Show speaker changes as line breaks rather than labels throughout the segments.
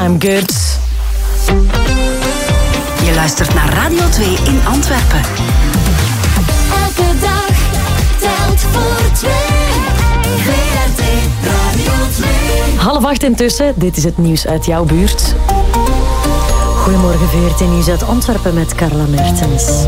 I'm good.
Je luistert naar Radio 2 in Antwerpen.
Elke dag telt voor 2. VRT Radio 2.
7:30 intussen, dit is het nieuws uit jouw buurt. Goedemorgen, VRT Nieuws uit Antwerpen met Carla Mertens.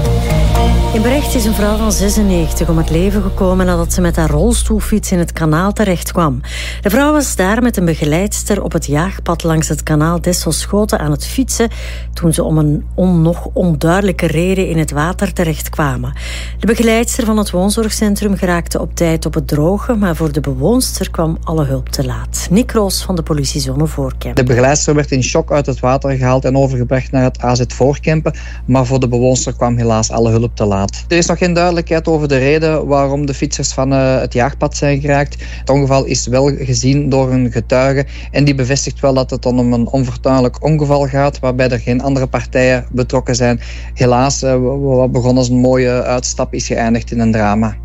In Brecht is een vrouw van 96 om het leven gekomen nadat ze met haar rolstoelfiets in het kanaal terecht kwam. De vrouw was daar met een begeleidster op het jaagpad langs het kanaal Dessel-Schoten aan het fietsen toen ze om een nog onduidelijke reden in het water terecht kwamen. De begeleidster van het woonzorgcentrum geraakte op tijd op het droge, maar voor de bewoonster kwam alle hulp te laat. Nick Roos van de politiezone Voorkempen.
De begeleidster werd in shock uit het water gehaald en overgebracht naar het AZ Voorkempen, maar voor de bewoonster kwam helaas alle hulp te laat. Er is nog geen duidelijkheid over de reden waarom de fietsers van het jaagpad zijn geraakt. Het ongeval is wel gezien door een getuige en die bevestigt wel dat het dan om een onfortuinlijk ongeval gaat waarbij er geen andere partijen betrokken zijn. Helaas, wat begon als een mooie uitstap is geëindigd in een drama.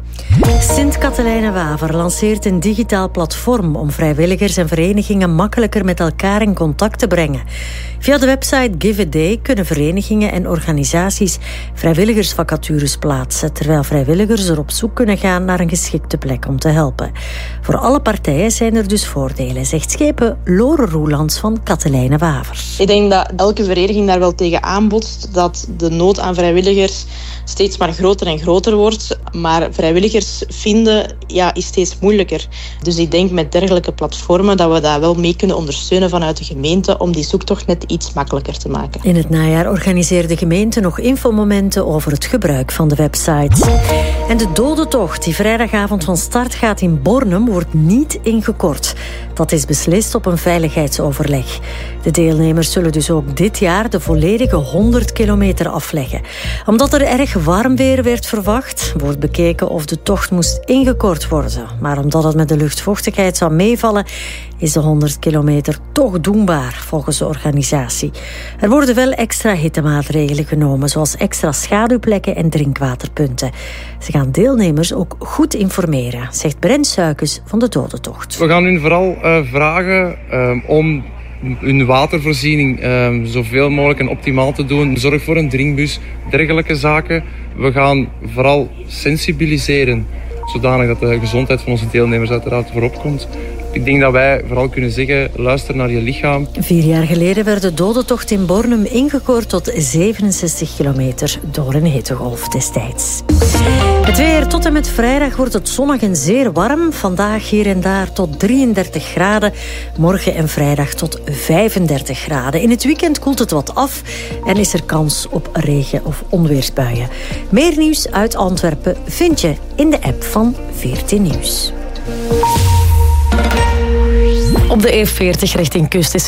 Sint-Katelijne-Waver lanceert een digitaal platform om vrijwilligers en verenigingen makkelijker met elkaar in contact te brengen. Via de website Give a Day kunnen verenigingen en organisaties vrijwilligersvacatures plaatsen, terwijl vrijwilligers er op zoek kunnen gaan naar een geschikte plek om te helpen. Voor alle partijen zijn er dus voordelen, zegt schepen Lore Roelands van Katelijne-Waver.
Ik denk dat elke vereniging daar wel tegen aanbotst dat de nood aan vrijwilligers steeds maar groter en groter wordt, maar vrijwilligers vinden is steeds moeilijker. Dus ik denk met dergelijke platformen dat we dat wel mee kunnen ondersteunen vanuit de gemeente om die zoektocht net iets makkelijker te maken.
In het najaar organiseert de gemeente nog infomomenten over het gebruik van de website. En de dodentocht die vrijdagavond van start gaat in Bornem wordt niet ingekort. Dat is beslist op een veiligheidsoverleg. De deelnemers zullen dus ook dit jaar de volledige 100 kilometer afleggen. Omdat er erg warm weer werd verwacht, wordt bekeken of de tocht moest ingekort worden. Maar omdat het met de luchtvochtigheid zou meevallen, is de 100 kilometer toch doenbaar, volgens de organisatie. Er worden wel extra hittemaatregelen genomen, zoals extra schaduwplekken en drinkwaterpunten. Ze gaan deelnemers ook goed informeren, zegt Brent Suikens van de dodentocht.
We gaan hun vooral vragen om hun watervoorziening zoveel mogelijk en optimaal te doen. Zorg voor een drinkbus, dergelijke zaken. We gaan vooral sensibiliseren, zodanig dat de gezondheid van onze deelnemers uiteraard voorop komt. Ik denk dat wij vooral kunnen zeggen, luister naar je lichaam.
4 jaar geleden werd de dodentocht in Bornem ingekort tot 67 kilometer door een hittegolf destijds. Het weer tot en met vrijdag wordt het zonnig en zeer warm. Vandaag hier en daar tot 33 graden. Morgen en vrijdag tot 35 graden. In het weekend koelt het wat af en is er kans op regen- of onweersbuien. Meer nieuws uit Antwerpen vind je in de app van VRT Nieuws. Op de E40 richting kust is